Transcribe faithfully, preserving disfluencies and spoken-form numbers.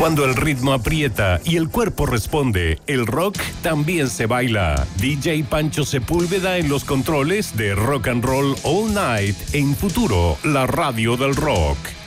Cuando el ritmo aprieta y el cuerpo responde, el rock también se baila. D J Pancho Sepúlveda en los controles de Rock and Roll All Night en Futuro, la radio del rock.